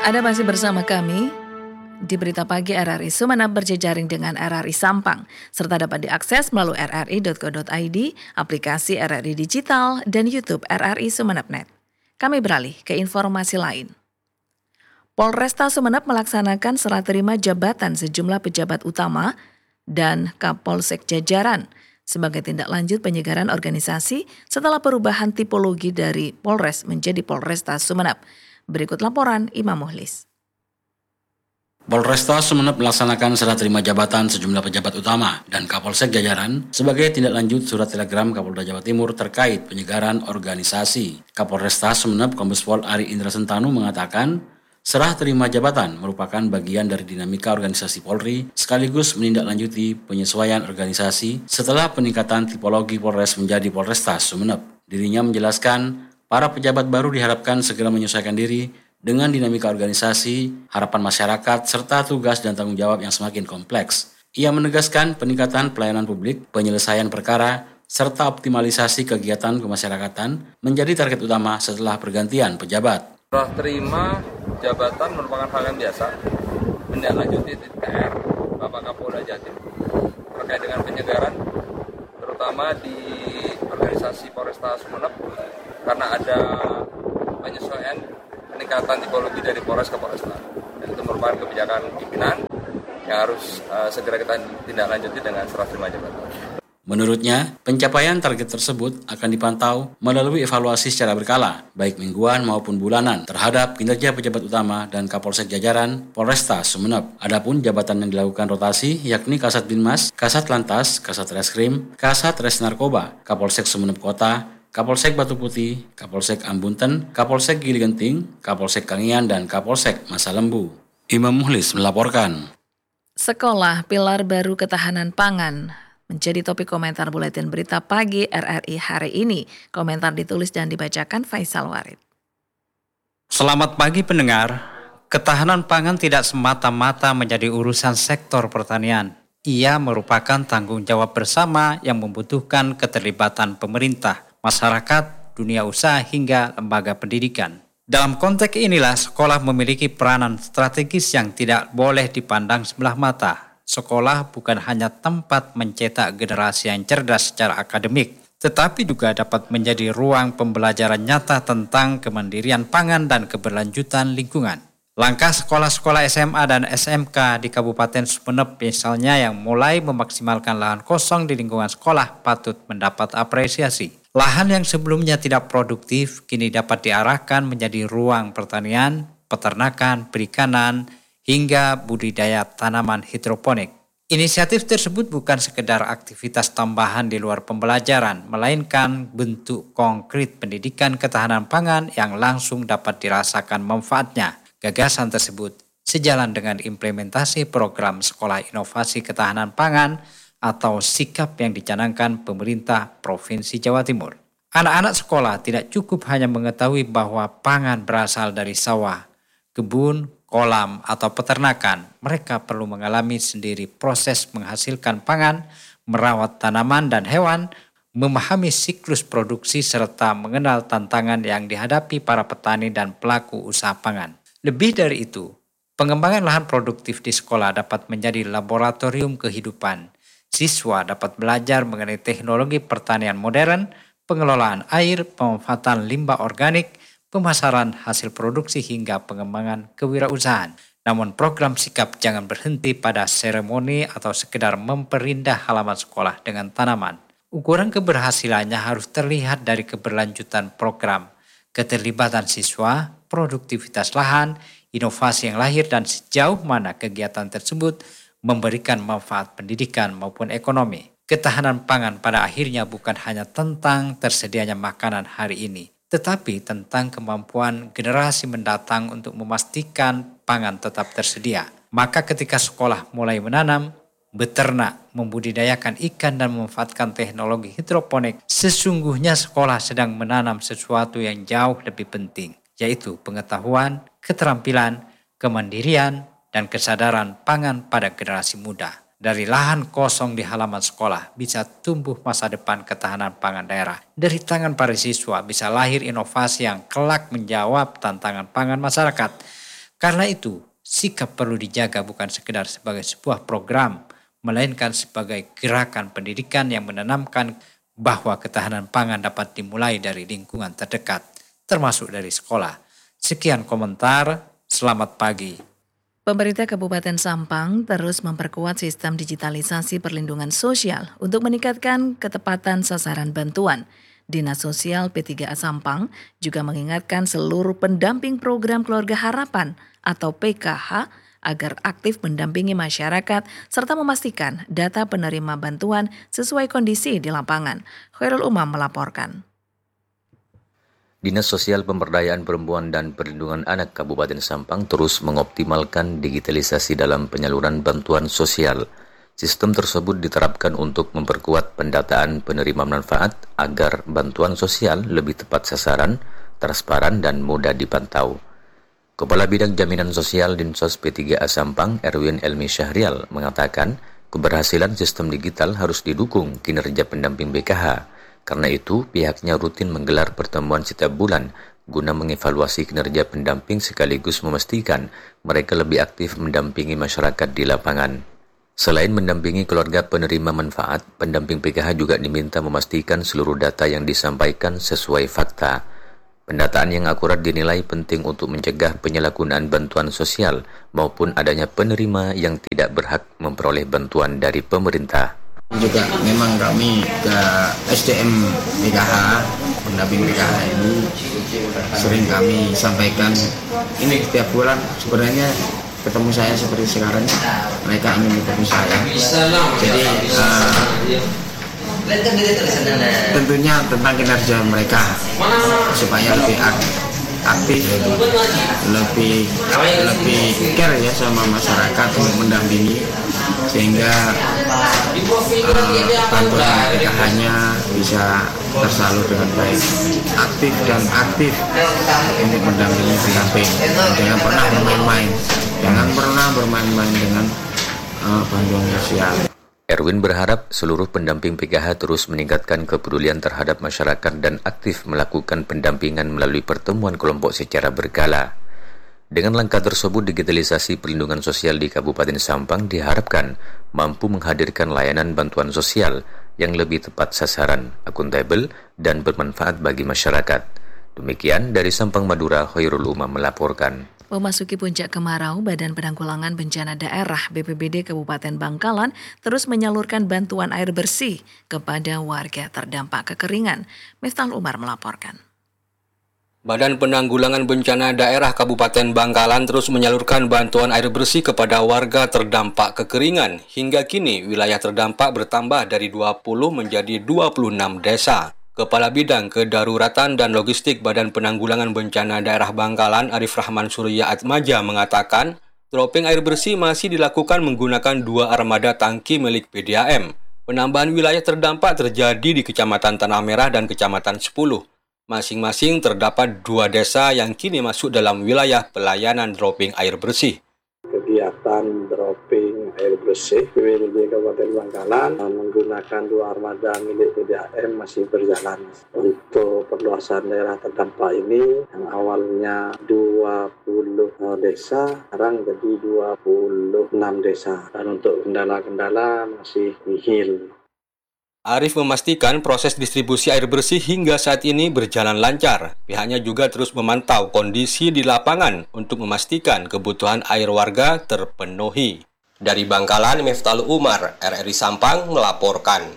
Anda masih bersama kami di Berita Pagi RRI Sumeneb berjejaring dengan RRI Sampang, serta dapat diakses melalui rri.co.id, aplikasi RRI Digital, dan YouTube RRI Sumeneb.net. Kami beralih ke informasi lain. Polresta Sumeneb melaksanakan serah terima jabatan sejumlah pejabat utama dan Kapolsek jajaran sebagai tindak lanjut penyegaran organisasi setelah perubahan tipologi dari Polres menjadi Polresta Sumeneb. Berikut laporan Imam Muhlis. Polresta Sumeneb melaksanakan serah terima jabatan sejumlah pejabat utama dan Kapolsek jajaran sebagai tindak lanjut surat telegram Kapolda Jawa Timur terkait penyegaran organisasi. Kapolresta Sumeneb Kombes Pol Ari Indra Sentanu mengatakan, serah terima jabatan merupakan bagian dari dinamika organisasi Polri sekaligus menindaklanjuti penyesuaian organisasi setelah peningkatan tipologi Polres menjadi Polresta Sumeneb. Dirinya menjelaskan, para pejabat baru diharapkan segera menyesuaikan diri dengan dinamika organisasi, harapan masyarakat, serta tugas dan tanggung jawab yang semakin kompleks. Ia menegaskan peningkatan pelayanan publik, penyelesaian perkara, serta optimalisasi kegiatan kemasyarakatan menjadi target utama setelah pergantian pejabat. Serah terima jabatan merupakan hal yang biasa, menindaklanjuti TR Bapak Kapolda Jatim terkait dengan penyegaran, terutama di organisasi Polresta Sumeneb karena ada penyesuaian peningkatan tipologi dari Polres ke Polresta, dan itu merupakan kebijakan pimpinan yang harus segera kita tindak lanjuti dengan serah terima jabatan. Menurutnya, pencapaian target tersebut akan dipantau melalui evaluasi secara berkala, baik mingguan maupun bulanan, terhadap kinerja pejabat utama dan Kapolsek jajaran Polresta Sumeneb. Adapun jabatan yang dilakukan rotasi yakni Kasat Binmas, Kasat Lantas, Kasat Reskrim, Kasat Res Narkoba, Kapolsek Sumeneb Kota, Kapolsek Batu Putih, Kapolsek Ambunten, Kapolsek Gili Genting, Kapolsek Kangian, dan Kapolsek Masa Lembu. Imam Muhlis melaporkan. Sekolah pilar baru ketahanan pangan menjadi topik komentar buletin Berita Pagi RRI hari ini. Komentar ditulis dan dibacakan Faisal Warid. Selamat pagi pendengar. Ketahanan pangan tidak semata-mata menjadi urusan sektor pertanian. Ia merupakan tanggung jawab bersama yang membutuhkan keterlibatan pemerintah, masyarakat, dunia usaha hingga lembaga pendidikan. Dalam konteks inilah sekolah memiliki peranan strategis yang tidak boleh dipandang sebelah mata. Sekolah bukan hanya tempat mencetak generasi yang cerdas secara akademik, tetapi juga dapat menjadi ruang pembelajaran nyata tentang kemandirian pangan dan keberlanjutan lingkungan. Langkah sekolah-sekolah SMA dan SMK di Kabupaten Sumeneb misalnya yang mulai memaksimalkan lahan kosong di lingkungan sekolah patut mendapat apresiasi. Lahan yang sebelumnya tidak produktif kini dapat diarahkan menjadi ruang pertanian, peternakan, perikanan, hingga budidaya tanaman hidroponik. Inisiatif tersebut bukan sekedar aktivitas tambahan di luar pembelajaran, melainkan bentuk konkret pendidikan ketahanan pangan yang langsung dapat dirasakan manfaatnya. Gagasan tersebut sejalan dengan implementasi program Sekolah Inovasi Ketahanan Pangan atau SIKAP yang dicanangkan pemerintah Provinsi Jawa Timur. Anak-anak sekolah tidak cukup hanya mengetahui bahwa pangan berasal dari sawah, kebun, kolam, atau peternakan. Mereka perlu mengalami sendiri proses menghasilkan pangan, merawat tanaman dan hewan, memahami siklus produksi, serta mengenal tantangan yang dihadapi para petani dan pelaku usaha pangan. Lebih dari itu, pengembangan lahan produktif di sekolah dapat menjadi laboratorium kehidupan. Siswa dapat belajar mengenai teknologi pertanian modern, pengelolaan air, pemanfaatan limbah organik, pemasaran hasil produksi hingga pengembangan kewirausahaan. Namun program SIKAP jangan berhenti pada seremoni atau sekedar memperindah halaman sekolah dengan tanaman. Ukuran keberhasilannya harus terlihat dari keberlanjutan program, keterlibatan siswa, produktivitas lahan, inovasi yang lahir, dan sejauh mana kegiatan tersebut memberikan manfaat pendidikan maupun ekonomi. Ketahanan pangan pada akhirnya bukan hanya tentang tersedianya makanan hari ini, tetapi tentang kemampuan generasi mendatang untuk memastikan pangan tetap tersedia. Maka ketika sekolah mulai menanam, beternak, membudidayakan ikan dan memanfaatkan teknologi hidroponik, sesungguhnya sekolah sedang menanam sesuatu yang jauh lebih penting, yaitu pengetahuan, keterampilan, kemandirian, dan kesadaran pangan pada generasi muda. Dari lahan kosong di halaman sekolah bisa tumbuh masa depan ketahanan pangan daerah. Dari tangan para siswa bisa lahir inovasi yang kelak menjawab tantangan pangan masyarakat. Karena itu, sikap perlu dijaga bukan sekedar sebagai sebuah program, melainkan sebagai gerakan pendidikan yang menanamkan bahwa ketahanan pangan dapat dimulai dari lingkungan terdekat, termasuk dari sekolah. Sekian komentar, selamat pagi. Pemerintah Kabupaten Sampang terus memperkuat sistem digitalisasi perlindungan sosial untuk meningkatkan ketepatan sasaran bantuan. Dinas Sosial P3A Sampang juga mengingatkan seluruh pendamping program Keluarga Harapan atau PKH agar aktif mendampingi masyarakat serta memastikan data penerima bantuan sesuai kondisi di lapangan. Khairul Umam melaporkan. Dinas Sosial Pemberdayaan Perempuan dan Perlindungan Anak Kabupaten Sampang terus mengoptimalkan digitalisasi dalam penyaluran bantuan sosial. Sistem tersebut diterapkan untuk memperkuat pendataan penerima manfaat agar bantuan sosial lebih tepat sasaran, transparan, dan mudah dipantau. Kepala Bidang Jaminan Sosial Dinsos P3A Sampang, Erwin Elmi Syahrial, mengatakan keberhasilan sistem digital harus didukung kinerja pendamping BKH. Karena itu, pihaknya rutin menggelar pertemuan setiap bulan guna mengevaluasi kinerja pendamping sekaligus memastikan mereka lebih aktif mendampingi masyarakat di lapangan. Selain mendampingi keluarga penerima manfaat, pendamping PKH juga diminta memastikan seluruh data yang disampaikan sesuai fakta. Pendataan yang akurat dinilai penting untuk mencegah penyalahgunaan bantuan sosial maupun adanya penerima yang tidak berhak memperoleh bantuan dari pemerintah. Juga memang kami ke SDM PKH, pendamping PKH ini sering kami sampaikan ini setiap bulan sebenarnya ketemu saya seperti sekarang, mereka ingin ketemu saya. Jadi tentunya tentang kinerja mereka supaya lebih aktif, lebih care ya sama masyarakat untuk mendampingi sehingga bantuan PKH-nya bisa tersalur dengan baik, aktif untuk mendampingi pendamping. Jangan pernah bermain-main dengan bantuan sosial. Erwin berharap seluruh pendamping PKH terus meningkatkan kepedulian terhadap masyarakat dan aktif melakukan pendampingan melalui pertemuan kelompok secara berkala. Dengan langkah tersebut, digitalisasi perlindungan sosial di Kabupaten Sampang diharapkan mampu menghadirkan layanan bantuan sosial yang lebih tepat sasaran, akuntabel, dan bermanfaat bagi masyarakat. Demikian dari Sampang, Madura, Khairul Umam melaporkan. Memasuki puncak kemarau, Badan Penanggulangan Bencana Daerah BPBD Kabupaten Bangkalan terus menyalurkan bantuan air bersih kepada warga terdampak kekeringan. Miftahul Umar melaporkan. Badan Penanggulangan Bencana Daerah Kabupaten Bangkalan terus menyalurkan bantuan air bersih kepada warga terdampak kekeringan. Hingga kini, wilayah terdampak bertambah dari 20 menjadi 26 desa. Kepala Bidang Kedaruratan dan Logistik Badan Penanggulangan Bencana Daerah Bangkalan, Arif Rahman Surya Atmaja, mengatakan, dropping air bersih masih dilakukan menggunakan 2 armada tangki milik PDAM. Penambahan wilayah terdampak terjadi di Kecamatan Tanah Merah dan Kecamatan 10. Masing-masing terdapat 2 desa yang kini masuk dalam wilayah pelayanan dropping air bersih. Kegiatan dropping air bersih BPBD Kabupaten Bangkalan menggunakan 2 armada milik PDAM masih berjalan. Untuk perluasan daerah terdampak ini yang awalnya 20 desa sekarang jadi 26 desa, dan untuk kendala-kendala masih nihil. Arif memastikan proses distribusi air bersih hingga saat ini berjalan lancar. Pihaknya juga terus memantau kondisi di lapangan untuk memastikan kebutuhan air warga terpenuhi. Dari Bangkalan, Miftahul Umar, RRI Sampang melaporkan.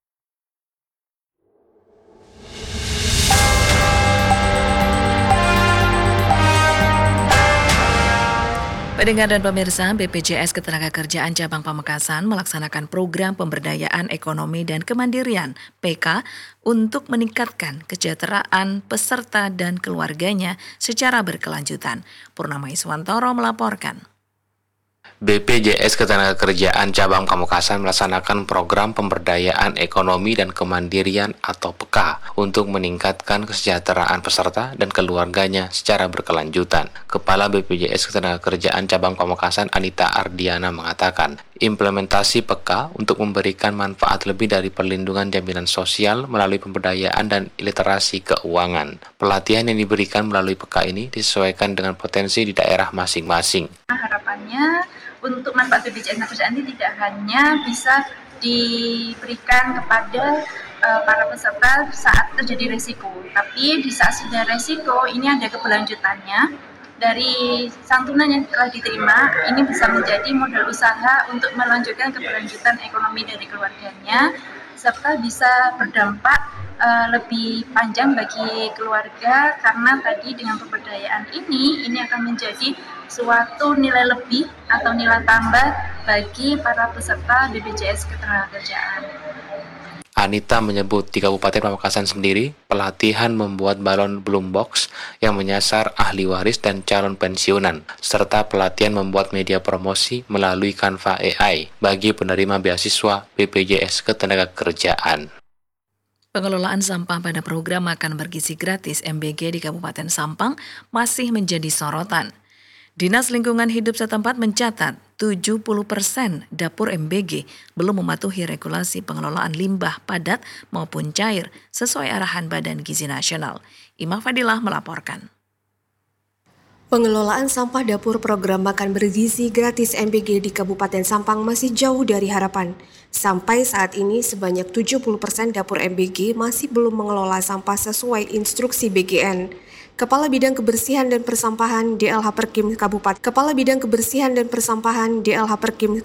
Pendengar dan pemirsa, BPJS Ketenagakerjaan Cabang Pamekasan melaksanakan program pemberdayaan ekonomi dan kemandirian (PK) untuk meningkatkan kesejahteraan peserta dan keluarganya secara berkelanjutan. Purnama Iswantoro melaporkan. BPJS Ketenagakerjaan Cabang Pamekasan melaksanakan program pemberdayaan ekonomi dan kemandirian atau PEKA untuk meningkatkan kesejahteraan peserta dan keluarganya secara berkelanjutan. Kepala BPJS Ketenagakerjaan Cabang Pamekasan Anita Ardiana mengatakan, implementasi PEKA untuk memberikan manfaat lebih dari perlindungan jaminan sosial melalui pemberdayaan dan literasi keuangan. Pelatihan yang diberikan melalui PEKA ini disesuaikan dengan potensi di daerah masing-masing. Harapannya untuk manfaat BPJS Ketenagakerjaan ini tidak hanya bisa diberikan kepada para peserta saat terjadi resiko, tapi di saat sudah resiko ini ada keberlanjutannya. Dari santunan yang telah diterima, ini bisa menjadi modal usaha untuk melanjutkan keberlanjutan ekonomi dari keluarganya, serta bisa berdampak lebih panjang bagi keluarga, karena tadi dengan pemberdayaan ini akan menjadi suatu nilai lebih atau nilai tambah bagi para peserta BPJS Ketenagakerjaan. Anita menyebut di Kabupaten Pamekasan sendiri, pelatihan membuat balon bloom box yang menyasar ahli waris dan calon pensiunan, serta pelatihan membuat media promosi melalui Canva AI bagi penerima beasiswa BPJS Ketenagakerjaan. Pengelolaan sampah pada program makan bergizi gratis MBG di Kabupaten Sampang masih menjadi sorotan. Dinas Lingkungan Hidup setempat mencatat 70% dapur MBG belum mematuhi regulasi pengelolaan limbah padat maupun cair sesuai arahan Badan Gizi Nasional. Imam Fadilah melaporkan. Pengelolaan sampah dapur program makan bergizi gratis MBG di Kabupaten Sampang masih jauh dari harapan. Sampai saat ini sebanyak 70% dapur MBG masih belum mengelola sampah sesuai instruksi BGN. Kepala Bidang Kebersihan dan Persampahan DLH Perkim Kabupaten